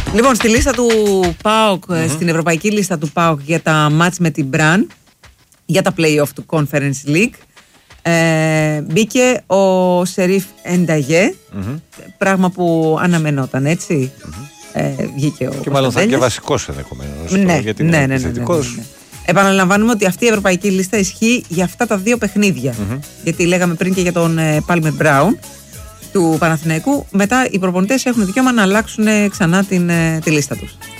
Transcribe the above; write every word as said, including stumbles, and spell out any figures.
Λοιπόν, στη λίστα του ΠΑΟΚ, mm-hmm. στην ευρωπαϊκή λίστα του ΠΑΟΚ για τα μάτς με την Μπραν, για τα play-off του Conference League, ε, μπήκε ο Σερίφ Ενταγέ, mm-hmm. πράγμα που αναμενόταν, έτσι. Mm-hmm. Ε, βγήκε ο και μάλλον θα είναι και βασικός ενδεχομένως. Ναι, γιατί ναι, είναι ναι, ναι, ναι, ναι, ναι. Επαναλαμβάνουμε ότι αυτή η ευρωπαϊκή λίστα ισχύει για αυτά τα δύο παιχνίδια. Mm-hmm. Γιατί λέγαμε πριν και για τον Πάλμερ Μπράουν του Παναθηναϊκού. Μετά οι προπονητές έχουν δικαίωμα να αλλάξουν ξανά την, τη λίστα τους.